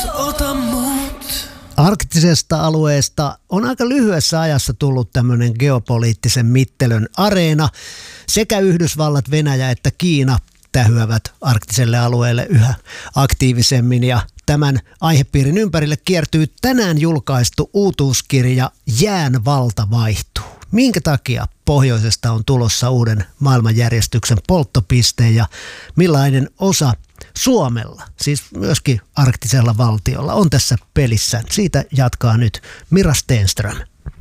ota mut. Arktisesta alueesta on aika lyhyessä ajassa tullut tämmöinen geopoliittisen mittelön areena. Sekä Yhdysvallat, Venäjä että Kiina tähyävät arktiselle alueelle yhä aktiivisemmin ja tämän aihepiirin ympärille kiertyy tänään julkaistu uutuuskirja Jään valta vaihtuu. Minkä takia pohjoisesta on tulossa uuden maailmanjärjestyksen polttopiste ja millainen osa Suomella, siis myöskin arktisella valtiolla, on tässä pelissä? Siitä jatkaa nyt Mira Stenström.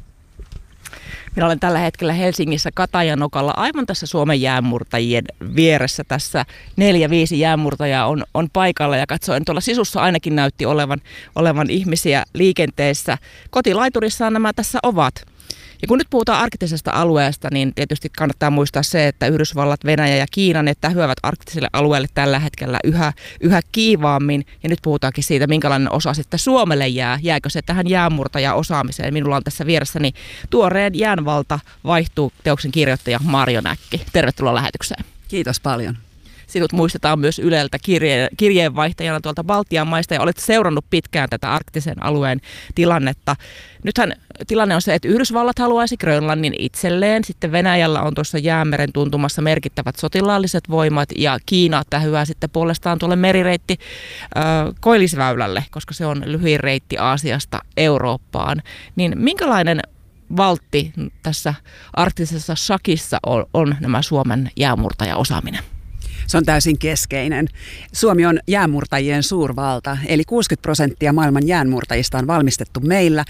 Minä olen tällä hetkellä Helsingissä Katajanokalla aivan tässä Suomen jäänmurtajien vieressä. Tässä 4-5 jäänmurtajaa on paikalla ja katsoin tuolla sisussa ainakin näytti olevan ihmisiä liikenteessä. Kotilaiturissaan nämä tässä ovat. Ja kun nyt puhutaan arktisesta alueesta, niin tietysti kannattaa muistaa se, että Yhdysvallat, Venäjä ja Kiina ne tähyävät arktiselle alueelle tällä hetkellä yhä kiivaammin. Ja nyt puhutaankin siitä, minkälainen osa sitten Suomelle jää. Jääkö se tähän jäänmurtaja-osaamiseen? Minulla on tässä vieressäni tuoreen Jään valta vaihtuu -teoksen kirjoittaja Marjo Näkki. Tervetuloa lähetykseen. Kiitos paljon. Sinut muistetaan myös Yleltä kirjeenvaihtajana tuolta Baltian maista ja olet seurannut pitkään tätä arktisen alueen tilannetta. Nythän tilanne on se, että Yhdysvallat haluaisi Grönlannin itselleen, sitten Venäjällä on tuossa Jäämeren tuntumassa merkittävät sotilaalliset voimat ja Kiina tähyää sitten puolestaan tuolle merireitti Koillisväylälle, koska se on lyhyin reitti Aasiasta Eurooppaan. Niin minkälainen valtti tässä arktisessa shakissa on nämä Suomen jäänmurtajaosaaminen? Se on täysin keskeinen. Suomi on jäänmurtajien suurvalta, eli 60% maailman jäänmurtajista on valmistettu meillä,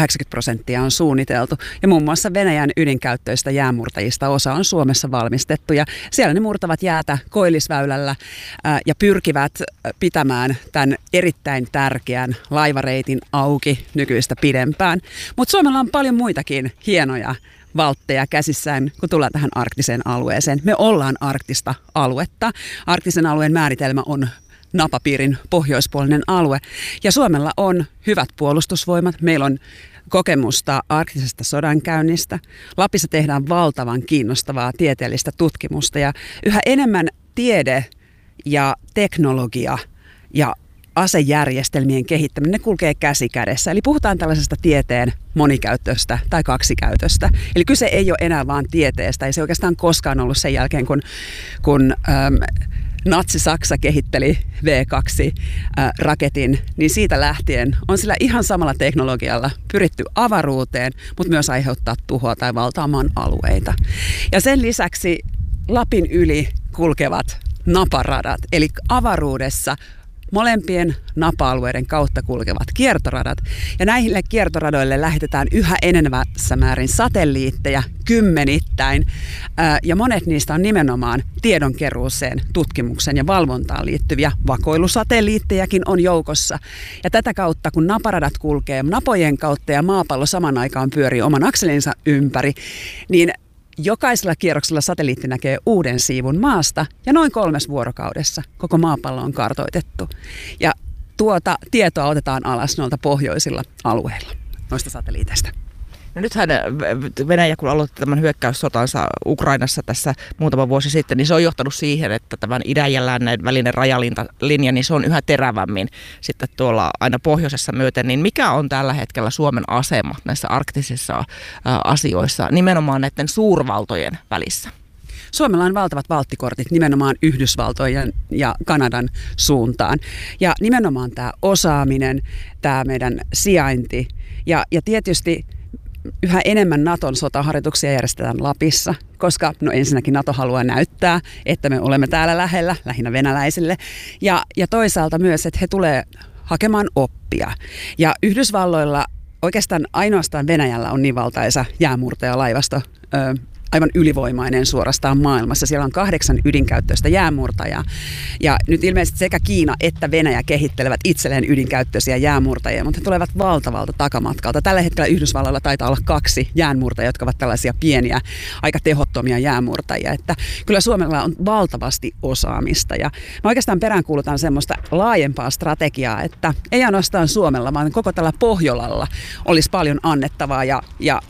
80% on suunniteltu. Ja muun muassa Venäjän ydinkäyttöistä jäänmurtajista osa on Suomessa valmistettu. Ja siellä ne murtavat jäätä Koillisväylällä ja pyrkivät pitämään tämän erittäin tärkeän laivareitin auki nykyistä pidempään. Mutta Suomella on paljon muitakin hienoja valtteja käsissään, kun tullaan tähän arktiseen alueeseen. Me ollaan arktista aluetta. Arktisen alueen määritelmä on napapiirin pohjoispuolinen alue. Ja Suomella on hyvät puolustusvoimat. Meillä on kokemusta arktisesta sodankäynnistä. Lapissa tehdään valtavan kiinnostavaa tieteellistä tutkimusta. Ja yhä enemmän tiede ja teknologia ja asejärjestelmien kehittäminen, ne kulkee käsi kädessä. Eli puhutaan tällaisesta tieteen monikäyttöstä tai kaksikäytöstä. Eli kyse ei ole enää vaan tieteestä. Ei se oikeastaan koskaan ollut sen jälkeen, kun Natsi-Saksa kehitteli V2-raketin, niin siitä lähtien on sillä ihan samalla teknologialla pyritty avaruuteen, mutta myös aiheuttaa tuhoa tai valtaamaan alueita. Ja sen lisäksi Lapin yli kulkevat naparadat, eli avaruudessa molempien napa-alueiden kautta kulkevat kiertoradat. Ja näille kiertoradoille lähetetään yhä enenevässä määrin satelliitteja kymmenittäin. Ja monet niistä on nimenomaan tiedonkeruuseen, tutkimukseen ja valvontaan liittyviä. Vakoilusatelliittejakin on joukossa. Ja tätä kautta, kun naparadat kulkee napojen kautta ja maapallo saman aikaan pyörii oman akselinsa ympäri, niin jokaisella kierroksella satelliitti näkee uuden siivun maasta ja noin 3 vuorokaudessa koko maapallo on kartoitettu. Ja tuota tietoa otetaan alas noilta pohjoisilla alueilla, noista satelliiteista. No nythän Venäjä, kun aloitti tämän hyökkäyssotansa Ukrainassa tässä muutama vuosi sitten, niin se on johtanut siihen, että tämän idän ja lännen välinen rajalinja, niin se on yhä terävämmin sitten tuolla aina pohjoisessa myöten. Niin mikä on tällä hetkellä Suomen asema näissä arktisissa asioissa, nimenomaan näiden suurvaltojen välissä? Suomella on valtavat valttikortit nimenomaan Yhdysvaltojen ja Kanadan suuntaan. Ja nimenomaan tämä osaaminen, tämä meidän sijainti ja tietysti yhä enemmän Naton sotaharjoituksia järjestetään Lapissa, koska ensinnäkin Nato haluaa näyttää, että me olemme täällä lähellä, lähinnä venäläisille. Ja toisaalta myös, että he tulee hakemaan oppia. Ja Yhdysvalloilla oikeastaan ainoastaan Venäjällä on niin valtaisa jäänmurtajalaivasto, aivan ylivoimainen suorastaan maailmassa. Siellä on 8 ydinkäyttöistä jäänmurtajaa. Ja nyt ilmeisesti sekä Kiina että Venäjä kehittelevät itselleen ydinkäyttöisiä jäänmurtajia, mutta he tulevat valtavalta takamatkalta. Tällä hetkellä Yhdysvalloilla taitaa olla 2 jäänmurtajia, jotka ovat tällaisia pieniä, aika tehottomia jäänmurtajia. Että kyllä Suomella on valtavasti osaamista. Ja mä oikeastaan peräänkuulutan semmoista laajempaa strategiaa, että ei ainoastaan Suomella, vaan koko tällä Pohjolalla olisi paljon annettavaa ja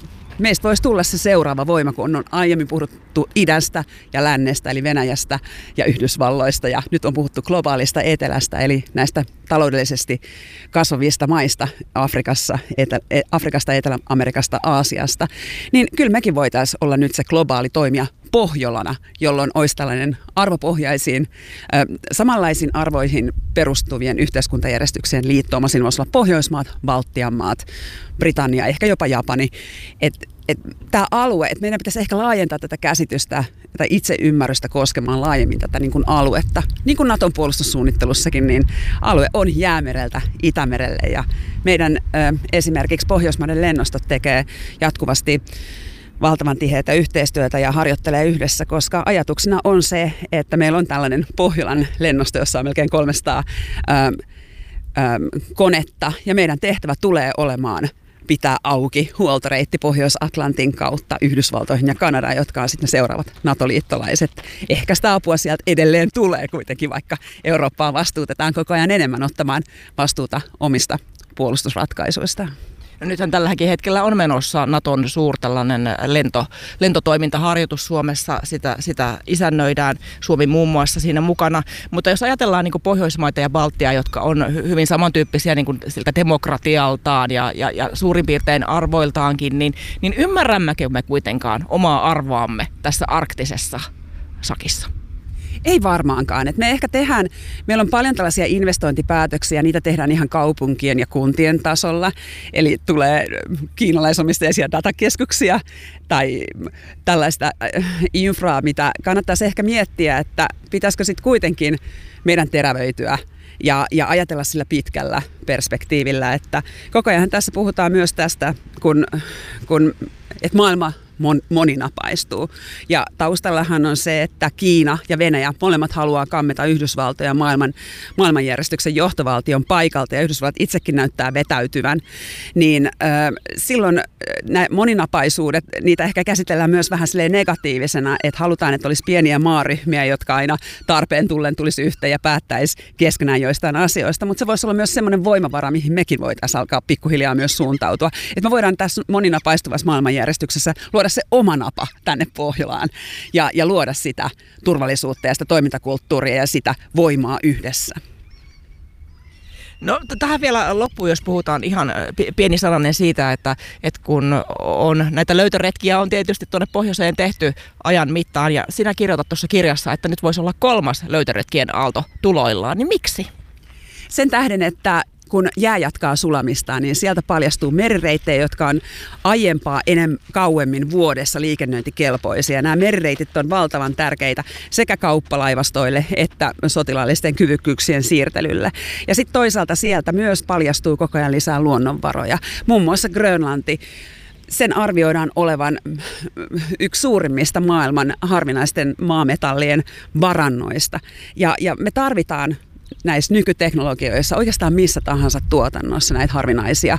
meistä voisi tulla se seuraava voima, kun on aiemmin puhuttu idästä ja lännestä, eli Venäjästä ja Yhdysvalloista, ja nyt on puhuttu globaalista etelästä, eli näistä taloudellisesti kasvavista maista Afrikasta, Etelä-Amerikasta, Aasiasta, niin kyllä mekin voitaisiin olla nyt se globaali toimija Pohjolana, jolloin olisi tällainen arvopohjaisiin, samanlaisiin arvoihin perustuvien yhteiskuntajärjestyksien liittooma. Siinä voisi olla Pohjoismaat, Baltian maat, Britannia, ehkä jopa Japani. Tämä alue, että meidän pitäisi ehkä laajentaa tätä käsitystä, tätä itseymmärrystä koskemaan laajemmin tätä niin kuin aluetta. Niin kuin Naton puolustussuunnittelussakin, niin alue on Jäämereltä Itämerelle, ja meidän esimerkiksi Pohjoismaiden lennostot tekee jatkuvasti valtavan tiheätä yhteistyötä ja harjoittelee yhdessä, koska ajatuksena on se, että meillä on tällainen Pohjolan lennosto, jossa on melkein 300 konetta, ja meidän tehtävä tulee olemaan pitää auki huoltoreitti Pohjois-Atlantin kautta Yhdysvaltoihin ja Kanadaan, jotka on sitten seuraavat NATO-liittolaiset. Ehkä sitä apua sieltä edelleen tulee kuitenkin, vaikka Eurooppaa vastuutetaan koko ajan enemmän ottamaan vastuuta omista puolustusratkaisuista. No nythän tälläkin hetkellä on menossa Naton tällainen lentotoimintaharjoitus Suomessa, sitä isännöidään, Suomi muun muassa siinä mukana. Mutta jos ajatellaan niin kuin Pohjoismaita ja Baltia, jotka on hyvin samantyyppisiä niin kuin siltä demokratialtaan ja suurin piirtein arvoiltaankin, niin ymmärrämmekö me kuitenkaan omaa arvoamme tässä arktisessa sakissa? Ei varmaankaan. Et me ehkä meillä on paljon tällaisia investointipäätöksiä, niitä tehdään ihan kaupunkien ja kuntien tasolla. Eli tulee kiinalaisomisteisia datakeskuksia tai tällaista infraa, mitä kannattaisi ehkä miettiä, että pitäisikö sitten kuitenkin meidän terävöityä ja ajatella sillä pitkällä perspektiivillä. Että koko ajan tässä puhutaan myös tästä, että maailma moninapaistuu. Ja taustallahan on se, että Kiina ja Venäjä molemmat haluaa kammeta Yhdysvaltoja maailmanjärjestyksen johtovaltion paikalta, ja Yhdysvallat itsekin näyttää vetäytyvän. Niin silloin nämä moninapaisuudet, niitä ehkä käsitellään myös vähän silleen negatiivisena, että halutaan, että olisi pieniä maaryhmiä, jotka aina tarpeen tullen tulisi yhteen ja päättäisi keskenään joistain asioista, mutta se voisi olla myös semmoinen voimavara, mihin mekin voitaisiin alkaa pikkuhiljaa myös suuntautua. Että me voidaan tässä moninapaistuvassa maailmanjärjestyksessä luoda se oma napa tänne Pohjolaan ja luoda sitä turvallisuutta ja sitä toimintakulttuuria ja sitä voimaa yhdessä. No tähän vielä loppuun, jos puhutaan ihan pieni sananen siitä, että kun on näitä löytöretkiä on tietysti tuonne pohjoiseen tehty ajan mittaan, ja sinä kirjoitat tuossa kirjassa, että nyt voisi olla 3. löytöretkien aalto tuloillaan, niin miksi? Sen tähden, että kun jää jatkaa sulamistaan, niin sieltä paljastuu merireittejä, jotka on aiempaa kauemmin vuodessa liikennöintikelpoisia. Nämä merireitit on valtavan tärkeitä sekä kauppalaivastoille että sotilaallisten kyvykkyyksien siirtelylle. Ja sitten toisaalta sieltä myös paljastuu koko ajan lisää luonnonvaroja. Muun muassa Grönlanti. Sen arvioidaan olevan yksi suurimmista maailman harvinaisten maametallien varannoista. Ja me tarvitaan näissä nykyteknologioissa, oikeastaan missä tahansa tuotannossa näitä harvinaisia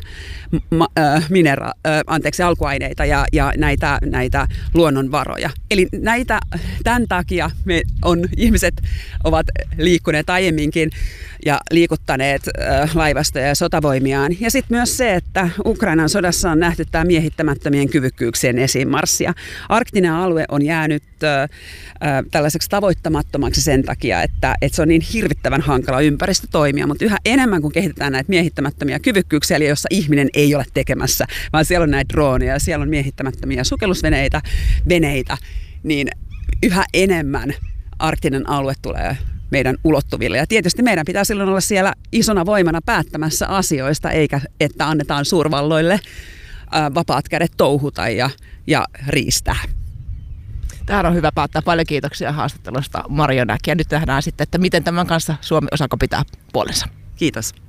alkuaineita ja näitä luonnonvaroja. Eli tämän takia ihmiset ovat liikkuneet aiemminkin ja liikuttaneet laivastoja ja sotavoimiaan. Ja sitten myös se, että Ukrainan sodassa on nähty tämä miehittämättömien kyvykkyyksien esiinmarssia. Arktinen alue on jäänyt tällaiseksi tavoittamattomaksi sen takia, että se on niin hirvittävän hankala ympäristö toimia, mutta yhä enemmän kun kehitetään näitä miehittämättömiä kyvykkyyksiä, eli jossa ihminen ei ole tekemässä, vaan siellä on näitä droneja ja siellä on miehittämättömiä sukellusveneitä, niin yhä enemmän arktinen alue tulee meidän ulottuville. Ja tietysti meidän pitää silloin olla siellä isona voimana päättämässä asioista, eikä että annetaan suurvalloille vapaat kädet touhuta ja riistää. Tähän on hyvä päättää. Paljon kiitoksia haastattelusta, Marjo Näki. Ja nyt nähdään sitten, että miten tämän kanssa Suomi osaako pitää puolensa. Kiitos.